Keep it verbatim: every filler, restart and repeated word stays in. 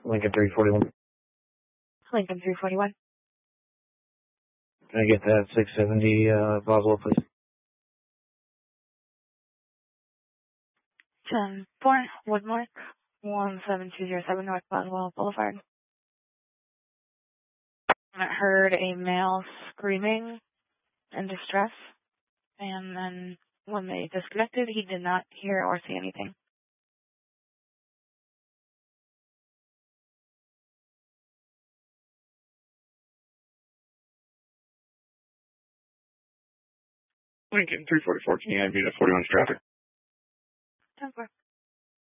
Lincoln three forty-one. Lincoln three forty-one. Can I get that six seventy uh, Boswell, please? ten four, Woodmark, one seven two zero seven North Boswell Boulevard. I heard a male screaming in distress, and then when they disconnected, he did not hear or see anything. Lincoln three forty-four, can you add me to forty-one's traffic? ten four.